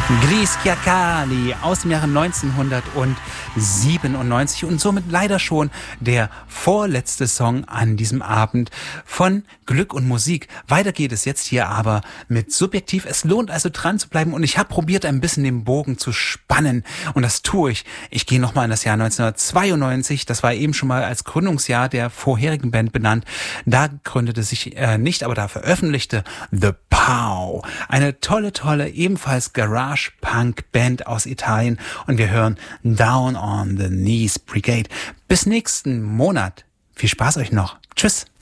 Gli Schiacali aus dem Jahre 1997 und somit leider schon der vorletzte Song an diesem Abend von Glück und Musik. Weiter geht es jetzt hier aber mit Subjektiv. Es lohnt also dran zu bleiben und ich habe probiert, ein bisschen den Bogen zu spannen und das tue ich. Ich gehe nochmal in das Jahr 1992, das war eben schon mal als Gründungsjahr der vorherigen Band benannt. Da gründete sich nicht, aber da veröffentlichte The Pow. Eine tolle, ebenfalls Garage-Punk-Band aus Italien und wir hören Down on the Knees Brigade. Bis nächsten Monat. Viel Spaß euch noch. Tschüss.